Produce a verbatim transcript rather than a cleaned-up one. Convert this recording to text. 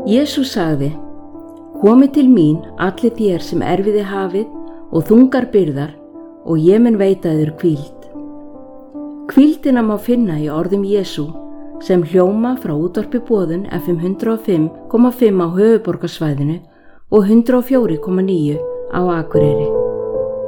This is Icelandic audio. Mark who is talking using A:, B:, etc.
A: Jesús sagði: Komið til mín allir þér sem erfiði hafið og þungar byrðar og ég mun veita yður hvíld. Hvíldina má finna í orðum Jesú sem hljóma frá útvarpi Boðun F M hundrað og fimm komma fimm á höfuðborgarsvæðinu og hundrað og fjögur komma níu á Akureyri.